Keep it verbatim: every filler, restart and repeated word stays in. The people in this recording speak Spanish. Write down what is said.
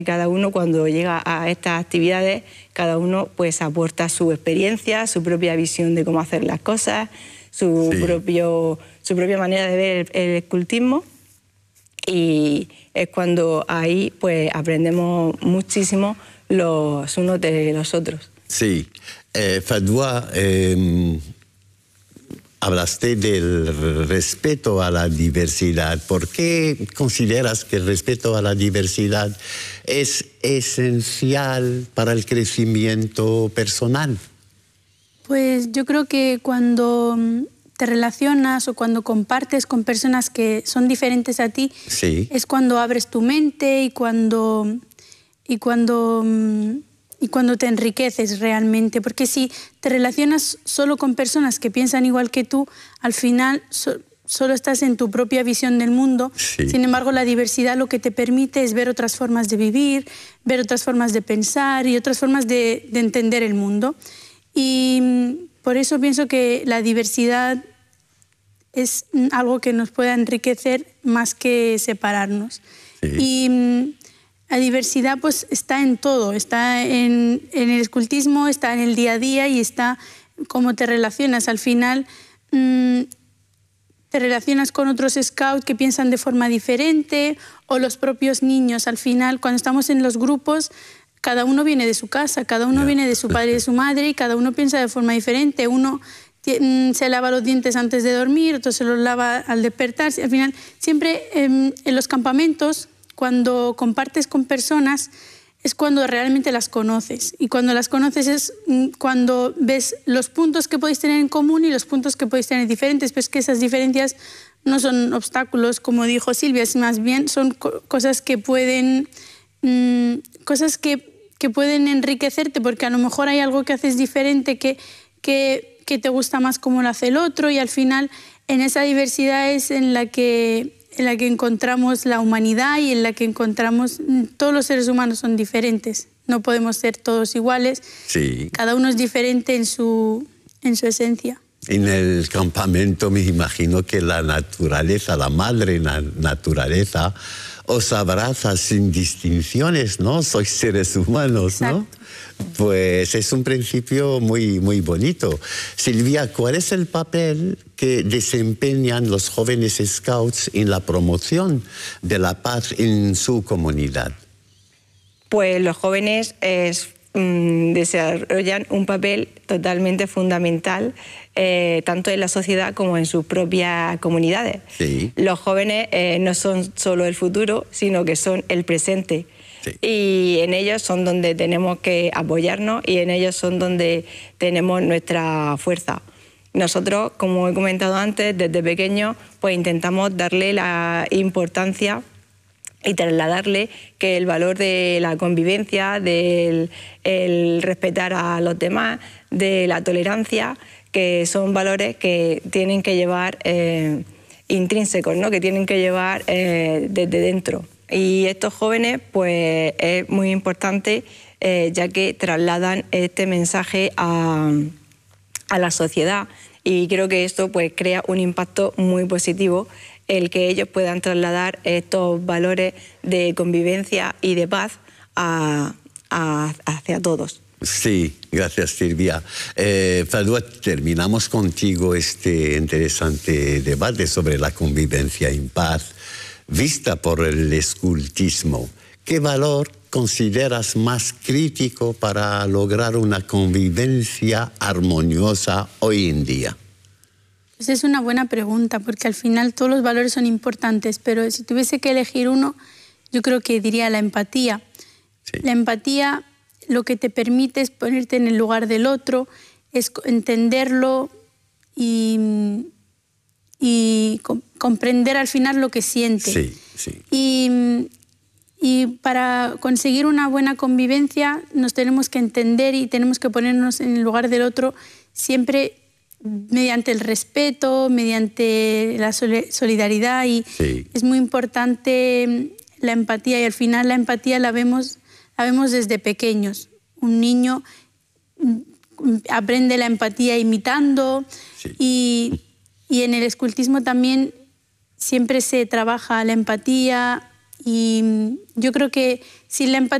Cada uno, cuando llega a estas actividades, cada uno pues aporta su experiencia, su propia visión de cómo hacer las cosas, su, sí. propio, su propia manera de ver el, el escultismo, y es cuando ahí pues aprendemos muchísimo los unos de los otros. Sí, eh, Fadwa, eh, hablaste del respeto a la diversidad. ¿Por qué consideras que el respeto a la diversidad es esencial para el crecimiento personal? Pues yo creo que cuando te relacionas o cuando compartes con personas que son diferentes a ti, sí. es cuando abres tu mente y cuando, y cuando, y cuando te enriqueces realmente. Porque si te relacionas solo con personas que piensan igual que tú, al final so, solo estás en tu propia visión del mundo. Sí. Sin embargo, la diversidad lo que te permite es ver otras formas de vivir, ver otras formas de pensar y otras formas de, de entender el mundo. Y por eso pienso que la diversidad es algo que nos puede enriquecer más que separarnos. Sí. Y la diversidad pues está en todo, está en, en el escultismo, está en el día a día y está cómo te relacionas. Al final mmm, te relacionas con otros scouts que piensan de forma diferente, o los propios niños. Al final, cuando estamos en los grupos, cada uno viene de su casa, cada uno yeah. viene de su padre y de su madre, y cada uno piensa de forma diferente. Uno se lava los dientes antes de dormir, otro se los lava al despertarse. Al final, siempre eh, en los campamentos, cuando compartes con personas, es cuando realmente las conoces. Y cuando las conoces es cuando ves los puntos que podéis tener en común y los puntos que podéis tener diferentes. Pero es que esas diferencias no son obstáculos, como dijo Silvia, es más bien son co cosas que pueden... Mmm, cosas que, que pueden enriquecerte, porque a lo mejor hay algo que haces diferente que, que, que te gusta más como lo hace el otro, y al final en esa diversidad es en la que, en la que encontramos la humanidad y en la que encontramos... Todos los seres humanos son diferentes, no podemos ser todos iguales, sí. Cada uno es diferente en su, en su esencia. En el campamento me imagino que la naturaleza, la madre naturaleza, os abraza sin distinciones, ¿no? Sois seres humanos, ¿no? Exacto. Pues es un principio muy, muy bonito. Silvia, ¿cuál es el papel que desempeñan los jóvenes scouts en la promoción de la paz en su comunidad? Pues los jóvenes es, mmm, desarrollan un papel totalmente fundamental, eh, tanto en la sociedad como en sus propias comunidades. Sí. Los jóvenes eh, no son solo el futuro, sino que son el presente. Sí. Y en ellos son donde tenemos que apoyarnos, y en ellos son donde tenemos nuestra fuerza. Nosotros, como he comentado antes, desde pequeños, pues intentamos darle la importancia y trasladarle que el valor de la convivencia, del el respetar a los demás, de la tolerancia, que son valores que tienen que llevar eh, intrínsecos, ¿no? Que tienen que llevar eh, desde dentro. Y estos jóvenes, pues es muy importante, eh, ya que trasladan este mensaje a, a la sociedad, y creo que esto pues crea un impacto muy positivo, el que ellos puedan trasladar estos valores de convivencia y de paz a, a, hacia todos. Sí, gracias Silvia. Eh, Fadwa, terminamos contigo este interesante debate sobre la convivencia en paz vista por el escultismo. ¿Qué valor consideras más crítico para lograr una convivencia armoniosa hoy en día? Esa es una buena pregunta, porque al final todos los valores son importantes, pero si tuviese que elegir uno, yo creo que diría la empatía. Sí. La empatía lo que te permite es ponerte en el lugar del otro, es entenderlo y, y com comprender al final lo que siente. Sí, sí. Y, y para conseguir una buena convivencia nos tenemos que entender y tenemos que ponernos en el lugar del otro siempre mediante el respeto, mediante la solidaridad, y sí. Es muy importante la empatía, y al final la empatía la vemos, la vemos desde pequeños. Un niño aprende la empatía imitando, sí. y, y en el escultismo también siempre se trabaja la empatía Y yo creo que sin la empatía